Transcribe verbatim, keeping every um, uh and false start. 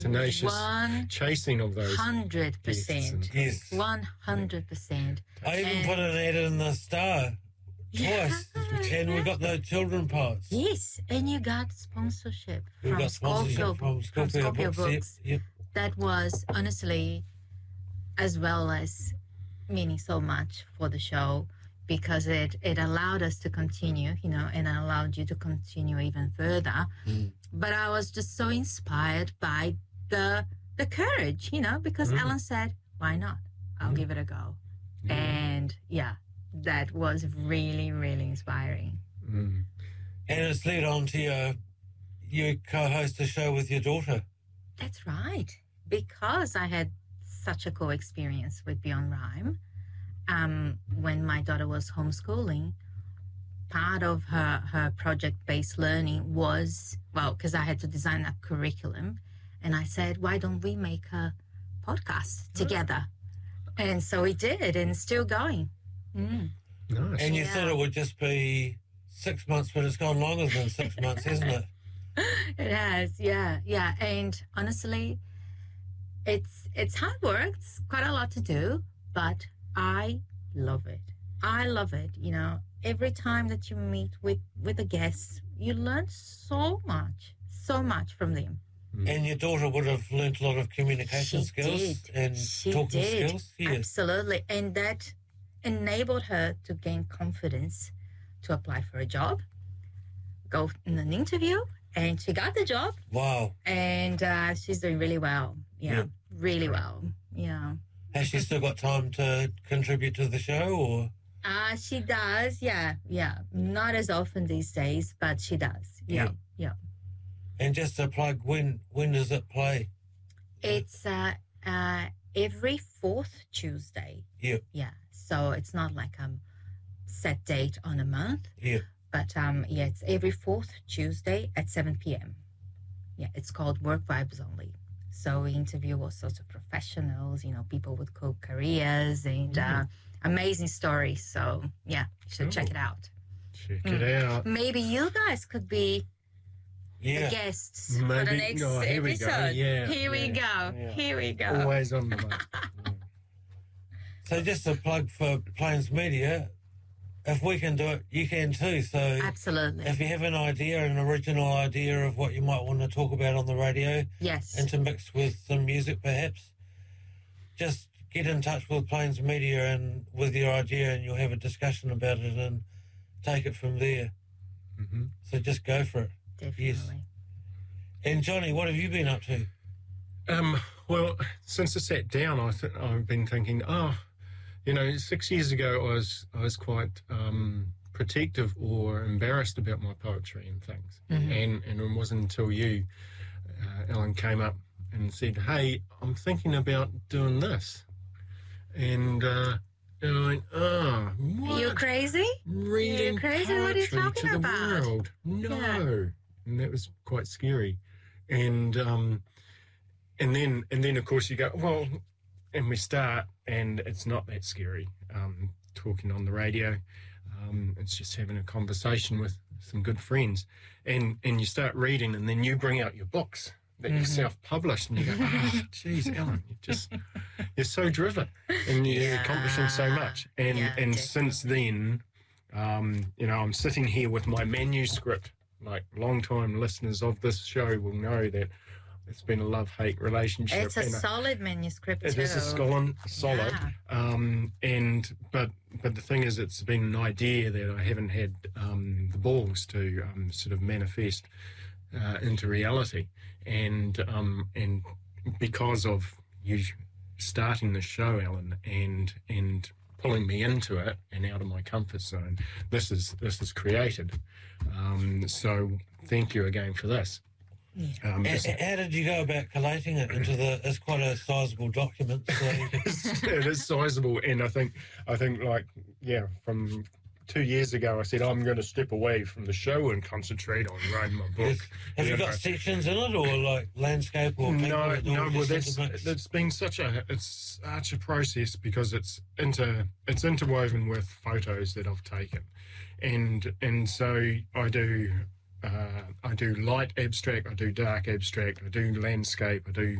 tenacious One chasing of those hundred guests percent. and- Yes. One hundred percent. I even And- put an ad in the Star twice, Yeah, and we yeah. got the children parts. Yes, and you got sponsorship We from got sponsorship Scorpio, from from Scorpio, Scorpio Books. Yep, Books. yep. That was honestly, as well as meaning so much for the show, because it, it allowed us to continue, you know, and allowed you to continue even further. Mm. But I was just so inspired by the the courage, you know, because Mm. Ellen said, why not? I'll Mm. give it a go. Yeah. And yeah, that was really, really inspiring. Mm. And it's led on to your, you co-host a show with your daughter. That's right. Because I had such a cool experience with Beyond Rhyme, um, when my daughter was homeschooling, part of her, her project-based learning was, well, because I had to design a curriculum, and I said, why don't we make a podcast together? And so we did, and it's still going. Mm. Nice. And you Yeah. thought it would just be six months, but it's gone longer than six months, hasn't it? It has, yeah, yeah. And honestly, it's it's hard work. It's quite a lot to do, but I love it. I love it. You know, every time that you meet with with a guest, you learn so much, so much from them. And your daughter would have learnt a lot of communication She skills did. and She talking did. skills. Yes. Absolutely, and that enabled her to gain confidence to apply for a job, go in an interview, and she got the job. Wow. And uh, she's doing really well. Yeah, Yeah. really well. Yeah. Has she still got time to contribute to the show, or? Uh, she does. Yeah, yeah. Not as often these days, but she does. Yeah, Yeah. yeah. And just to plug, when when does it play? It's uh, uh, every fourth Tuesday. Yeah. Yeah. So it's not like a set date on a month, Yeah. but um, yeah, it's every fourth Tuesday at seven p.m. Yeah, it's called Work Vibes Only. So we interview all sorts of professionals, you know, people with cool careers and uh, amazing stories. So yeah, you should check Cool. it out. Check Mm. it out. Maybe you guys could be Yeah. the guests for the Maybe- next oh, here we go. episode. Yeah, Here we yeah, go. yeah. Here we go. Always on the mark. So just a plug for Plains Media, if we can do it, you can too. So Absolutely. if you have an idea, an original idea of what you might want to talk about on the radio, Yes. intermixed with some music perhaps, just get in touch with Plains Media and with your idea, and you'll have a discussion about it and take it from there. hmm So just go for it. Definitely. And Johnny, what have you been up to? Um, well, since I sat down, I th- I've been thinking, oh, you know, six years ago I was I was quite um, protective or embarrassed about my poetry and things, Mhm. and and it wasn't until you, uh, Ellen, came up and said, "Hey, I'm thinking about doing this," and uh, and I went, "Oh, what? Are you crazy? Reading You're crazy? What are you poetry talking to the about?" world? No." Yeah. And that was quite scary. And um, and then and then of course you go, well, and we start, and it's not that scary. Um, talking on the radio, um, it's just having a conversation with some good friends, and and you start reading, and then you bring out your books that you've Mhm. self-published, and you go, oh, geez, Ellen, you just you're so driven, and you're Yeah. accomplishing so much. And Yeah, and since then, um, you know, I'm sitting here with my manuscript. Like long-time listeners of this show will know that it's been a love-hate relationship. It's a and solid manuscript it too. is a solid, solid. Yeah. Um, and but but the thing is, it's been an idea that I haven't had um, the balls to um, sort of manifest uh, into reality, and um, and because of you starting the show, Ellen, and and pulling me into it and out of my comfort zone, this is this is created. Um, so thank you again for this. Yeah. Um, And, it's- and how did you go about collating it into the? It's quite a sizable document. So it's, it is sizable, and I think I think like yeah, from two years ago, I said I'm going to step away from the show and concentrate on writing my book. have you You got know. sections in it, or like landscape, or people No, that do no. it Well, just that's intermixed? it's been such a it's such a process because it's inter it's interwoven with photos that I've taken, and and so I do uh, I do light abstract, I do dark abstract, I do landscape, I do